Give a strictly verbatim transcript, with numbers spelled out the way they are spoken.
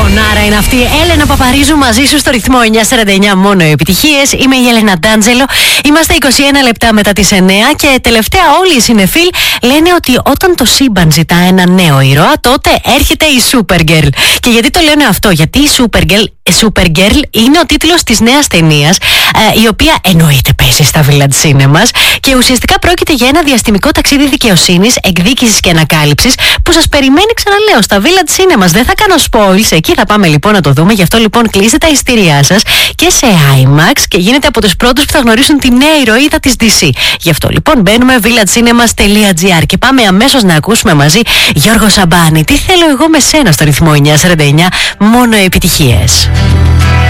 Φωνάρα είναι αυτή. Έλενα Παπαρίζου μαζί σου στο ρυθμό εννιά σαράντα εννιά, μόνο επιτυχίες. Είμαι η Έλενα Ντάντζελο. Είμαστε είκοσι ένα λεπτά μετά τις εννιά και τελευταία όλοι οι συνεφίλ λένε ότι όταν το σύμπαν ζητά ένα νέο ήρωα, τότε έρχεται η Supergirl. Και γιατί το λένε αυτό? Γιατί η Supergirl, Supergirl είναι ο τίτλος της νέας ταινίας, ε, η οποία εννοείται παίζει στα Village Cinemas και ουσιαστικά πρόκειται για ένα διαστημικό ταξίδι δικαιοσύνης, εκδίκησης και ανακάλυψης που σας περιμένει, ξαναλέω, στα Village Cinemas. Δεν θα κάνω spoils, εκεί θα πάμε λοιπόν να το δούμε. Γι' αυτό λοιπόν κλείστε τα εισιτήριά σας και σε IMAX και γίνετε από τους πρώτους που θα γνωρίσουν τη νέα ηρωίδα της ντι σι. Γι' αυτό λοιπόν μπαίνουμε village cinemas τελεία gr και πάμε αμέσως να ακούσουμε μαζί Γιώργο Σαμπάνη. Τι θέλω εγώ με σένα στο ρυθμό εννιά σαράντα εννιά, μόνο επιτυχίες.